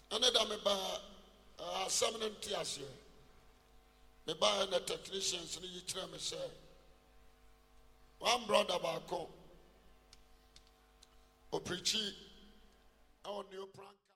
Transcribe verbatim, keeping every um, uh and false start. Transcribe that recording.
And then me ba seven years. Me ba the technicians ni yitre me say. One brother back home. O preachy on new prank.